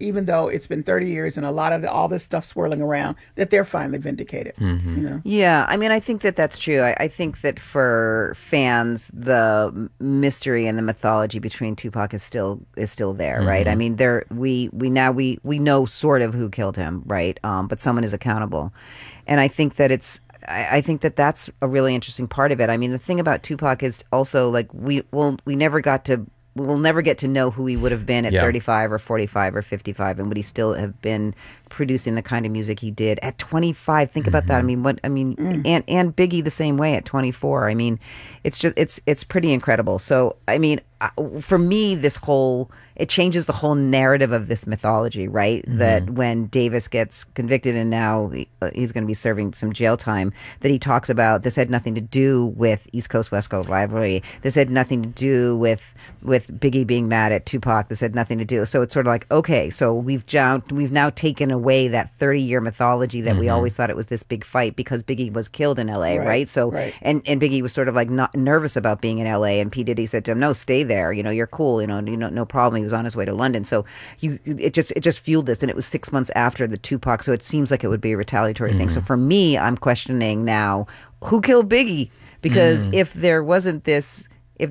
even though it's been 30 years and a lot of all this stuff swirling around, that they're finally vindicated. Yeah, I mean, I think that that's true. I think that for fans, the mystery and the mythology between Tupac is still there, right? I mean, we know sort of who killed him, right? But someone is accountable, and I think that I think that that's a really interesting part of it. I mean, the thing about Tupac is also like we'll never get to know who he would have been at 35 or 45 or 55, and would he still have been producing the kind of music he did at 25? Think about that. I mean, and Biggie the same way at 24. I mean, it's pretty incredible. So, I mean, for me, it changes the whole narrative of this mythology, right? That when Davis gets convicted and now he's going to be serving some jail time, that he talks about this had nothing to do with East Coast West Coast rivalry. This had nothing to do with Biggie being mad at Tupac. This had nothing to do. So it's sort of like, okay, so we've now taken away that 30-year mythology that we always thought it was this big fight because Biggie was killed in L.A., right? So and Biggie was sort of like not nervous about being in L.A. and P. Diddy said to him, "No, stay there. You know, you're cool. You know, no problem." He was on his way to London. So it just fueled this, and it was 6 months after the Tupac. So it seems like it would be a retaliatory thing. So for me, I'm questioning now who killed Biggie, because if there wasn't this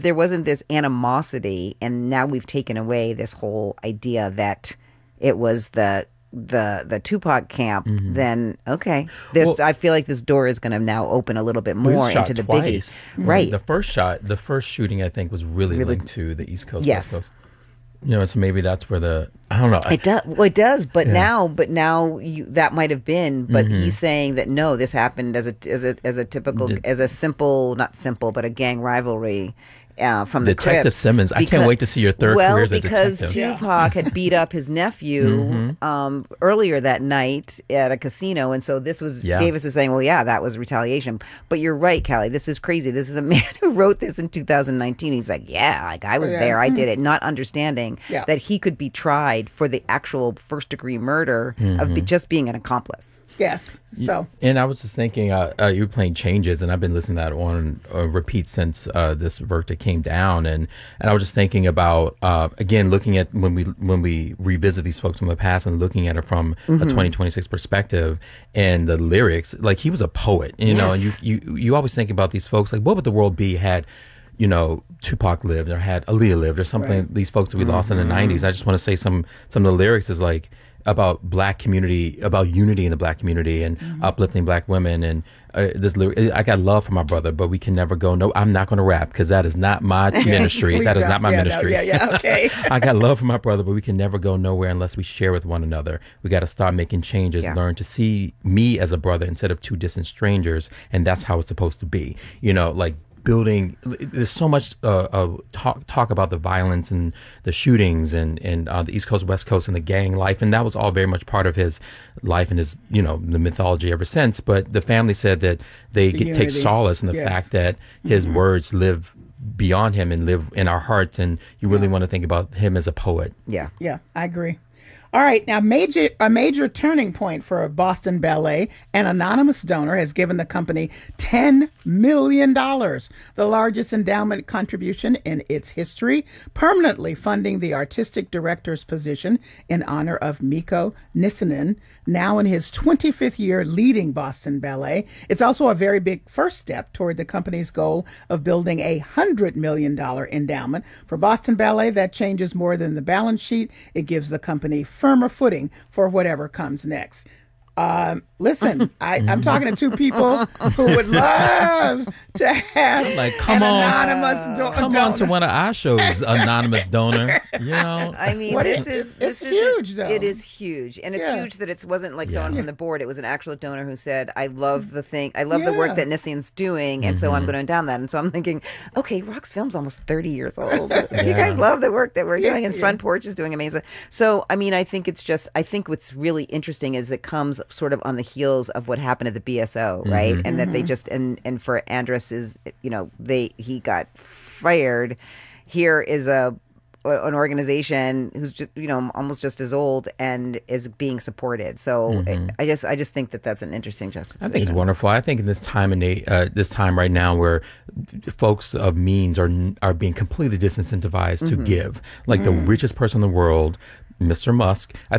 animosity, and now we've taken away this whole idea that it was the Tupac camp, then okay. I feel like this door is going to now open a little bit more into the Biggie. Right. The first shooting, I think, was really linked to the East Coast, West Coast. You know, so maybe that's where I don't know. It does. Well, it does. But now that might have been. But he's saying that no, this happened as a typical, as a simple, not simple, but a gang rivalry. From the Detective Crips. Simmons. I can't wait to see your third career as a detective. Because Tupac had beat up his nephew earlier that night at a casino, and so this was Davis is saying, well, yeah, that was retaliation. But you're right, Callie. This is crazy. This is a man who wrote this in 2019. He's like, yeah, like I was there, I did it, not understanding that he could be tried for the actual first-degree murder of just being an accomplice. Yes. So, and I was just thinking, you were playing Changes, and I've been listening to that on repeat since this verdict came down, and I was just thinking about again looking at when we revisit these folks from the past and looking at it from a 2026 perspective, and the lyrics, like he was a poet, you know, and you always think about these folks, like what would the world be had, you know, Tupac lived or had Aaliyah lived or something. These folks that we lost in the 90s. I just want to say some of the lyrics is like about black community, about unity in the black community and uplifting black women. And I got love for my brother, but we can never go. No, I'm not going to rap because that is not my ministry. That is not my ministry. Okay. I got love for my brother, but we can never go nowhere unless we share with one another. We got to start making changes, learn to see me as a brother instead of two distant strangers. And that's how it's supposed to be. You know, like, building, there's so much talk about the violence and the shootings and the East Coast, West Coast, and the gang life, and that was all very much part of his life and his, you know, the mythology ever since. But the family said that they take solace in the fact that his words live beyond him and live in our hearts, and you really want to think about him as a poet. Yeah, I agree. All right, now a major turning point for Boston Ballet. An anonymous donor has given the company $10 million, the largest endowment contribution in its history, permanently funding the artistic director's position in honor of Mikko Nissinen, now in his 25th year leading Boston Ballet. It's also a very big first step toward the company's goal of building a $100 million endowment. For Boston Ballet, that changes more than the balance sheet. It gives the company firmer footing for whatever comes next. Listen, I'm talking to two people who would love to have anonymous donor. Come on to one of our shows, anonymous donor. You know, I mean, it's huge, though. It is huge, and it's huge that it wasn't like someone from the board. It was an actual donor who said, "I love the work that Nissin's doing, and so I'm going to endow that." And so I'm thinking, okay, Rock's Film's almost 30 years old. Do you guys love the work that we're doing? And Front Porch is doing amazing. So, I mean, I think what's really interesting is it comes sort of on the heels of what happened at the BSO, right? And that they just and for Andrus is, you know, he got fired. Here is an organization who's just, you know, almost just as old and is being supported. So I just think that that's an interesting juxtaposition. I think it's wonderful. I think in this time this time right now where folks of means are being completely disincentivized to give, like the richest person in the world, Mr. Musk,